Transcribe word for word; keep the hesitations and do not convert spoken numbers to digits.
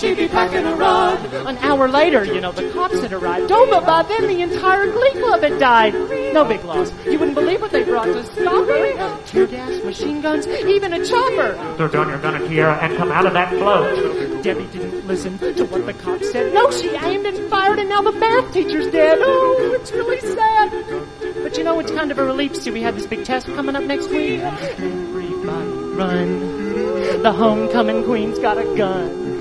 she'd be packing a rug. An hour later, you know, the cops had arrived. Oh, but by then the entire Glee Club had died. No big loss. You wouldn't believe what they brought to stop her. Tear gas, machine guns, even a chopper. Throw down your gun, Akira, and come out of that float. Debbie didn't listen to what the cops said. No, she aimed and fired, and now the math teacher's dead. Oh, it's really sad. But you know, it's kind of a relief. See, we have this big test coming up next week. Everybody run. The homecoming queen's got a gun.